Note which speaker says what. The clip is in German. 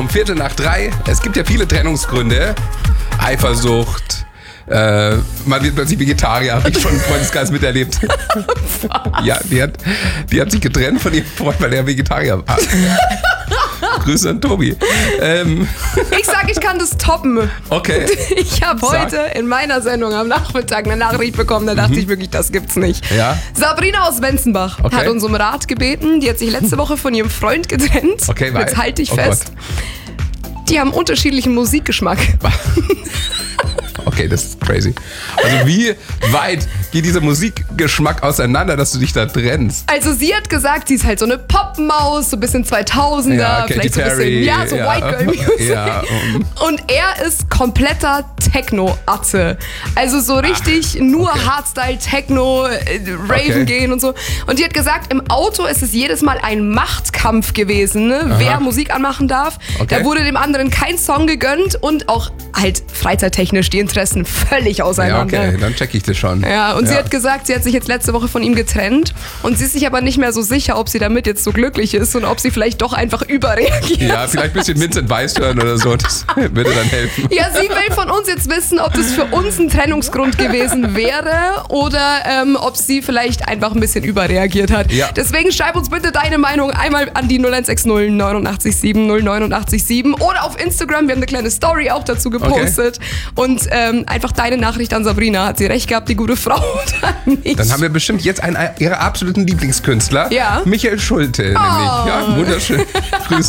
Speaker 1: Um 2:45. Es gibt ja viele Trennungsgründe. Eifersucht. Man wird plötzlich Vegetarier, habe ich schon im Freundeskreis miterlebt. Ja, die hat sich getrennt von ihrem Freund, weil er Vegetarier war. Grüße an Tobi.
Speaker 2: Ich sag, ich kann das toppen.
Speaker 1: Okay.
Speaker 2: Ich habe heute in meiner Sendung am Nachmittag eine Nachricht bekommen, da dachte ich wirklich, das gibt's nicht.
Speaker 1: Ja.
Speaker 2: Sabrina aus Wenzenbach hat uns um Rat gebeten. Die hat sich letzte Woche von ihrem Freund getrennt.
Speaker 1: Okay,
Speaker 2: jetzt halte ich fest. Die haben unterschiedlichen Musikgeschmack.
Speaker 1: Okay, das ist crazy. Also wie weit geht dieser Musikgeschmack auseinander, dass du dich da trennst?
Speaker 2: Also sie hat gesagt, sie ist halt so eine Popmaus, so ein bisschen 2000er,
Speaker 1: ja,
Speaker 2: vielleicht so ein bisschen, so White Girl Music. Ja, und er ist kompletter Techno-Atze. Also so richtig nur Hardstyle, Techno, Raven gehen und so. Und die hat gesagt, im Auto ist es jedes Mal ein Machtkampf gewesen, ne? Wer Musik anmachen darf. Da wurde dem anderen kein Song gegönnt und auch halt freizeittechnisch die Interessen völlig auseinander.
Speaker 1: Ja, okay, dann check ich das schon.
Speaker 2: Ja, und sie hat gesagt, sie hat sich jetzt letzte Woche von ihm getrennt und sie ist sich aber nicht mehr so sicher, ob sie damit jetzt so glücklich ist und ob sie vielleicht doch einfach überreagiert.
Speaker 1: Ja, vielleicht ein bisschen Vincent Weiss hören oder so, das würde dann helfen.
Speaker 2: Ja, sie will von uns jetzt wissen, ob das für uns ein Trennungsgrund gewesen wäre oder ob sie vielleicht einfach ein bisschen überreagiert hat. Ja. Deswegen schreib uns bitte deine Meinung einmal an die 0160 89 7 089 7 oder auf Instagram, wir haben eine kleine Story auch dazu gepostet und einfach deine Nachricht an Sabrina. Hat sie recht gehabt, die gute Frau oder nicht?
Speaker 1: Dann haben wir bestimmt jetzt einen ihrer absoluten Lieblingskünstler.
Speaker 2: Ja.
Speaker 1: Michael Schulte nämlich. Ja, wunderschön. Grüße.